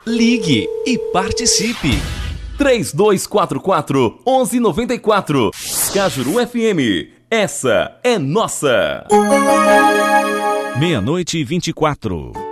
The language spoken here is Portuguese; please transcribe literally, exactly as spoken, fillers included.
Ligue e participe. três dois quatro quatro, um um nove quatro. Cajuru F M. Essa é nossa. Meia-noite e vinte e quatro.